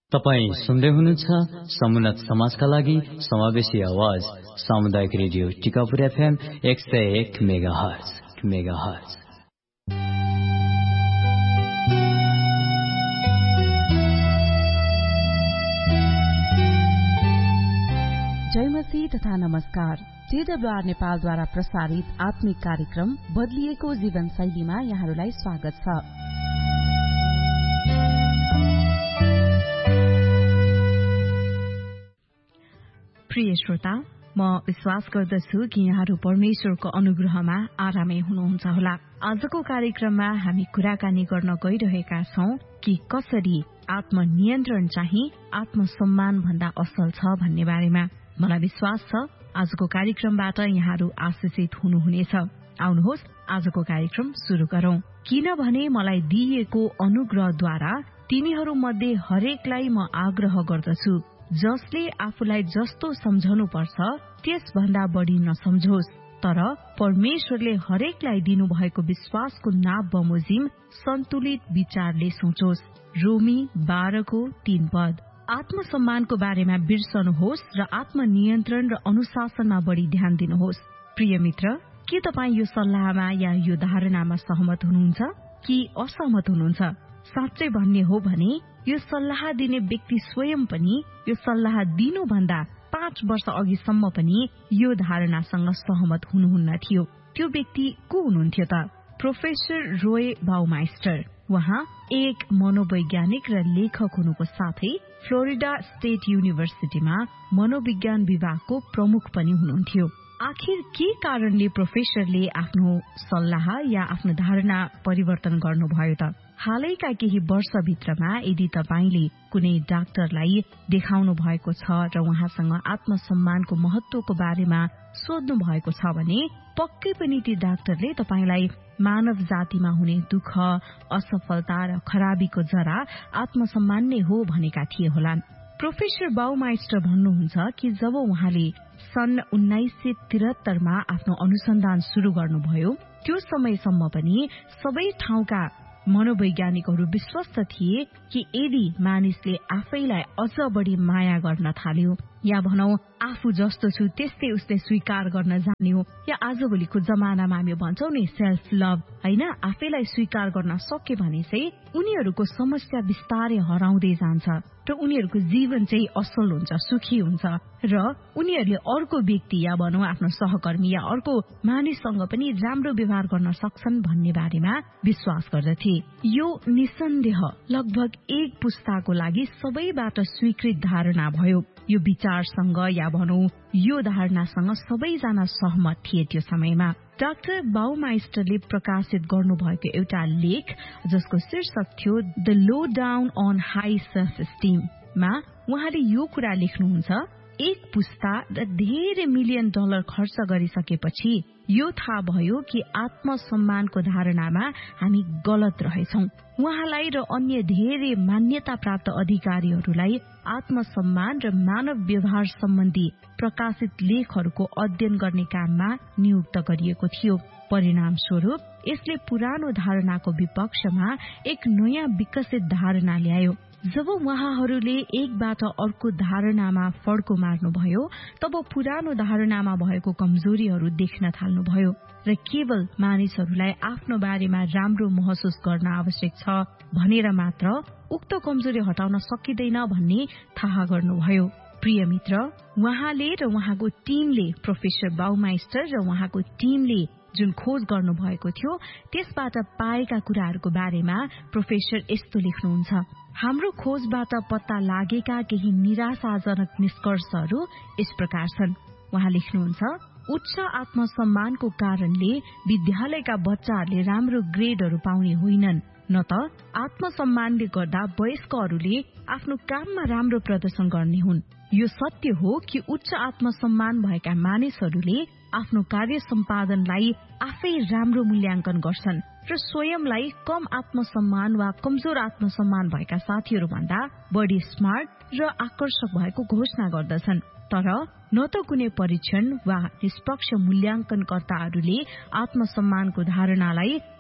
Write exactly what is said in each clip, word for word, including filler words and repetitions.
तपाईं सुन्दै हुनुहुन्छ समुन्नत समाजका लागि समावेशी आवाज सामुदायिक रेडियो टिकापुर एफएम एक सय एक मेगाहर्ज मेगाहर्ज। जय मसीह तथा नमस्कार। टीडब्ल्यूआर नेपालद्वारा प्रसारित आत्मिक कार्यक्रम बदलिएको जीवनशैलीमा यहाँहरूलाई स्वागत छ। प्रिय श्रोता, म विश्वास गर्दछु कि यहाँहरू परमेश्वरको अनुग्रहमा आरामै हुनुहुन्छ होला। आजको कार्यक्रममा हामी कुराकानी गर्न गइरहेका छौं कि कसरी आत्मनियन्त्रण चाहिँ आत्मसम्मान भन्दा असल छ भन्ने बारेमा। मलाई विश्वास छ आजको कार्यक्रमबाट यहाँहरू आशिषित हुनुहुनेछ। आउनुहोस् आजको कार्यक्रम शुरू गरौं। किनभने मलाई दिइएको अनुग्रहद्वारा तिमीहरूमध्ये हरेकलाई म आग्रह गर्दछु, जसले आफूलाई जस्तो सम्झनु पर्छ त्यसभन्दा बढ़ी नसम्झोस्, तर परमेश्वरले हरेकलाई दिनुभएको विश्वासको नाप बमोजिम सन्तुलित विचारले सोचोस्। रोमी बाह्रको तीन पद। आत्मसम्मानको बारेमा बिर्सनुहोस् र आत्मनियन्त्रण र अनुशासनमा बढ़ी ध्यान दिनुहोस्। प्रिय मित्र, के तपाईँ यो सल्लाहमा या यो धारणामा सहमत हुनुहुन्छ कि असहमत हुनुहुन्छ? साँच्चै भन्ने हो भने यो सल्लाह दिने व्यक्ति स्वयं पनि यो सल्लाह दिनुभन्दा पाँच वर्ष अघिसम्म पनि यो धारणासँग सहमत हुनुहुन्न थियो। त्यो व्यक्ति को हुनुहुन्थ्यो त? प्रोफेसर रोय बाउमाइस्टर। उहाँ एक मनोवैज्ञानिक र लेखक हुनुको साथै फ्लोरिडा स्टेट युनिभर्सिटीमा मनोविज्ञान विभागको प्रमुख पनि हुनुहुन्थ्यो। आखिर के कारणले प्रोफेसरले आफ्नो सल्लाह या आफ्नो धारणा परिवर्तन गर्नुभयो त? हालैका केही वर्षभित्रमा यदि तपाईले कुनै डाक्टरलाई देखाउनु भएको छ र उहाँसँग आत्मसम्मानको महत्वको बारेमा सोध्नु भएको छ भने पक्कै पनि ती डाक्टरले तपाईलाई मानव जातिमा हुने दुःख, असफलता र खराबीको जरा आत्मसम्मान नै हो भनेका थिए होलान्। प्रोफेसर बाउमाइस्टर भन्नुहुन्छ कि जब उहाँले सन् उन्नाइस सय त्रिहत्तरमा आफ्नो अनुसन्धान शुरू गर्नुभयो, त्यो समयसम्म पनि सबै ठाउँका मनोवैज्ञानिकहरू विश्वस्त थिए कि यदि मानिसले आफैलाई अझ बढ़ी माया गर्न थाल्यो या भनौं आफू जस्तो छु त्यस्तै उसले स्वीकार गर्न जान्यो, या आजभोलिको जमानामा हामी भन्छौं नि सेल्फ लभ, हैन, आफैलाई स्वीकार गर्न सके भने चाहिँ उनीहरूको समस्या बिस्तारै हराउँदै जान्छ र उनीहरूको जीवन चाहिँ असल हुन्छ, सुखी हुन्छ र उनीहरूले अर्को व्यक्ति या भनौं आफ्नो सहकर्मी या अर्को मानिससँग पनि राम्रो व्यवहार गर्न सक्छन् भन्ने बारेमा विश्वास गर्दथे। यो निसन्देह लगभग एक पुस्ताको लागि सबैबाट स्वीकृत धारणा भयो। यो विचारसँग या भनौं यो धारणासँग सबैजना सहमत थिए त्यो समयमा। डाक्टर बाउमाइस्टरले प्रकाशित गर्नुभएको एउटा लेख जसको शीर्षक थियो the low down on high self esteem मा उहाँले यो कुरा लेख्नुहुन्छ, एक पुस्ता र धेरै मिलियन डलर खर्च गरिसकेपछि यो थाहा भयो कि आत्मसम्मानको धारणामा हामी गलत रहेछौं। उहाँलाई र अन्य धेरै मान्यता प्राप्त अधिकारीहरूलाई आत्मसम्मान र मानव व्यवहार सम्बन्धी प्रकाशित लेखहरूको अध्ययन गर्ने काममा नियुक्त गरिएको थियो। परिणाम स्वरूप यसले पुरानो धारणाको विपक्षमा एक नयाँ विकसित धारणा ल्यायो। जब उहाँहरूले एकबाट अर्को धारणामा फड्को मार्नुभयो, तब पुरानो धारणामा भएको कमजोरीहरू देख्न थाल्नुभयो र केवल मानिसहरूलाई आफ्नो बारेमा राम्रो महसुस गर्न आवश्यक छ भनेर मात्र उक्त कमजोरी हटाउन सकिँदैन भन्ने थाहा गर्नुभयो। प्रिय मित्र, उहाँले र उहाँको टीमले, प्रोफेसर बाउमाइस्टर र उहाँको टीमले जुन खोज गर्नुभएको थियो त्यसबाट पाएका कुराहरूको बारेमा प्रोफेसर यस्तो लेख्नुहुन्छ, हाम्रो खोजबाट पत्ता लागेका केही निराशाजनक निष्कर्षहरू यस प्रकार छन्। उहाँ लेख्नुहुन्छ, उच्च आत्मसम्मानको कारणले विद्यालयका बच्चाहरूले राम्रो ग्रेडहरू पाउने होइनन्, न त आत्मसम्मानले गर्दा वयस्कहरूले आफ्नो काममा राम्रो प्रदर्शन गर्ने हुन्। यो सत्य हो कि उच्च आत्मसम्मान भएका मानिसहरूले आफ्नो कार्य सम्पादनलाई आफै राम्रो मूल्याङ्कन गर्छन् र स्वयंलाई कम आत्मसम्मान वा कमजोर आत्मसम्मान भएका साथीहरू भन्दा बढी स्मार्ट र आकर्षक भएको घोषणा गर्दछन्। तर न त कुनै परीक्षण वा निष्पक्ष मूल्याङ्कनकर्ताहरूले आत्मसम्मानको धारणालाई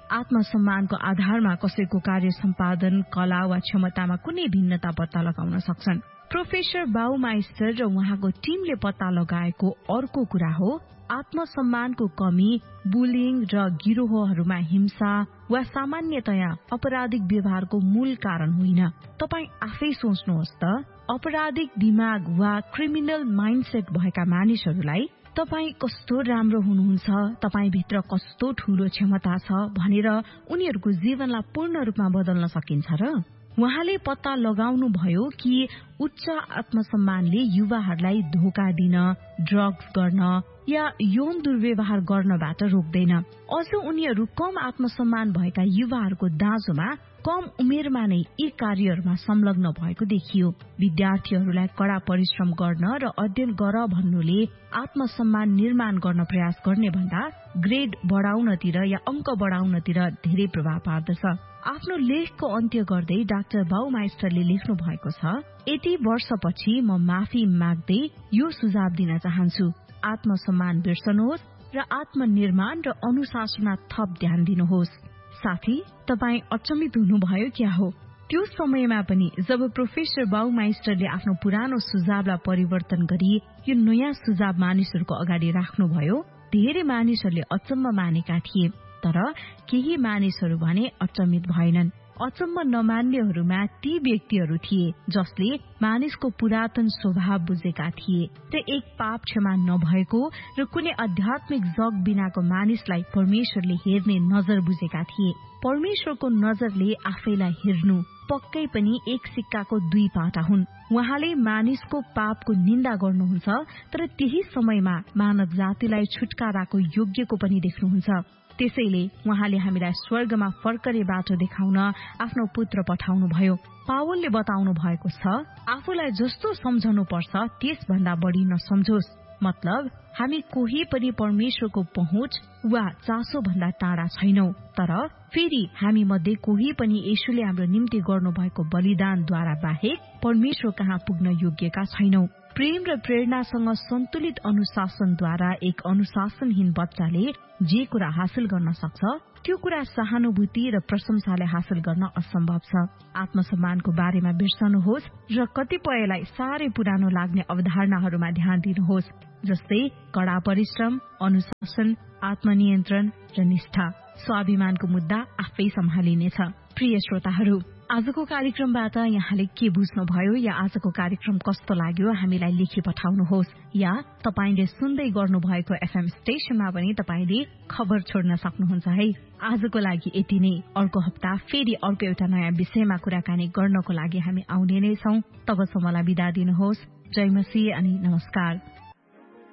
आत्मसम्मानको आधारमा कसैको कार्य सम्पादन, कला वा क्षमतामा कुनै भिन्नता पत्ता लगाउन सक्छन्। प्रोफेसर बाउमाइस्टर र उहाँको टीमले पत्ता लगाएको अर्को कुरा हो आत्मसम्मानको कमी बुलिङ र गिरोहहरूमा हिंसा वा सामान्यतया अपराधिक व्यवहारको मूल कारण होइन। तपाई आफै सोच्नुहोस् त, अपराधिक दिमाग वा क्रिमिनल माइन्डसेट भएका मानिसहरूलाई तपाई कस्तो राम्रो हुनुहुन्छ, तपाई भित्र कस्तो ठूलो क्षमता छ भनेर उनीहरूको जीवनलाई पूर्ण रूपमा बदल्न सकिन्छ र? उहाँले पत्ता लगाउनु भयो कि उच्च आत्मसम्मानले युवाहरूलाई धोका दिन, ड्रग्स गर्न या यौन दुर्व्यवहार गर्नबाट रोक्दैन। अझ उनीहरू कम आत्मसम्मान भएका युवाहरूको दाँजोमा कम उमेरमा नै यी कार्यहरूमा संलग्न भएको देखियो। विद्यार्थीहरूलाई कड़ा परिश्रम गर्न र अध्ययन गर भन्नुले आत्मसम्मान निर्माण गर्न प्रयास गर्ने भन्दा ग्रेड बढाउनतिर या अंक बढाउनतिर धेरै प्रभाव पार्दछ। आफ्नो लेखको अन्त्य गर्दै डाक्टर बाउमाइस्टरले लेख्नु भएको छ, यति वर्षपछि म माफी माग्दै यो सुझाव दिन चाहन्छु, आत्मसम्मान बिर्सनुहोस् र आत्मनिर्माण र अनुशासनमा थप ध्यान दिनुहोस्। साथी, तपाई अचम्मित हुनुभयो क्या हो? त्यो समयमा पनि जब प्रोफेसर बाउमाइस्टरले आफ्नो पुरानो सुझावलाई परिवर्तन गरी यो नयाँ सुझाव मानिसहरूको अगाडि राख्नुभयो, धेरै मानिसहरूले अचम्म मानेका थिए, तर केही मानिसहरू भने अचम्मित भएनन्। अचम्म नमान्नेहरूमा ती व्यक्तिहरू थिए जसले मानिसको पुरातन स्वभाव बुझेका थिए र एक पाप क्षमा नभएको र कुनै आध्यात्मिक जग बिनाको मानिसलाई परमेश्वरले हेर्ने नजर बुझेका थिए। परमेश्वरको नजरले आफैलाई हेर्नु पक्कै पनि एक सिक्काको दुई पाटा हुन्। उहाँले मानिसको पापको निन्दा गर्नुहुन्छ, तर त्यही समयमा मानव जातिलाई छुटकाराको योग्यको पनि देख्नुहुन्छ। त्यसैले उहाँले हामीलाई स्वर्गमा फर्कने बाटो देखाउन आफ्नो पुत्र पठाउनुभयो। पावलले बताउनु भएको छ, आफूलाई जस्तो सम्झनु पर्छ त्यसभन्दा बढी नसम्झोस्। मतलब हामी कोही पनि परमेश्वरको पहुँच वा चासो भन्दा टाढा छैनौं, तर फेरि हामी मध्ये कोही पनि येशूले हाम्रो निम्ति गर्नुभएको बलिदानद्वारा बाहेक परमेश्वर कहाँ पुग्न योग्यका छैनौं। प्रेम र प्रेरणासँग सन्तुलित अनुशासनद्वारा एक अनुशासनहीन बच्चाले जे कुरा हासिल गर्न सक्छ त्यो कुरा सहानुभूति र प्रशंसाले हासिल गर्न असम्भव छ। आत्मसम्मानको बारेमा बिर्सनुहोस् र कतिपयलाई साह्रै पुरानो लाग्ने अवधारणाहरूमा ध्यान दिनुहोस्, जस्तै कड़ा परिश्रम, अनुशासन, आत्मनियन्त्रण र निष्ठा। स्वाभिमानको मुद्दा आफै सम्हालिनेछ। प्रिय श्रोताहरू, आजको कार्यक्रमबाट यहाँले के बुझ्नुभयो या आजको कार्यक्रम कस्तो लाग्यो हामीलाई लेखी पठाउनुहोस्, या तपाईले सुन्दै गर्नुभएको एफएम स्टेशनमा पनि तपाईले खबर छोड्न सक्नुहुन्छ है। आजको लागि यति नै। अर्को हप्ता फेरि अर्को एउटा नयाँ विषयमा कुराकानी गर्नको लागि हामी आउने नै छौं। तबसम्मलाई बिदा दिनुहोस्। जय मसीह अनि नमस्कार।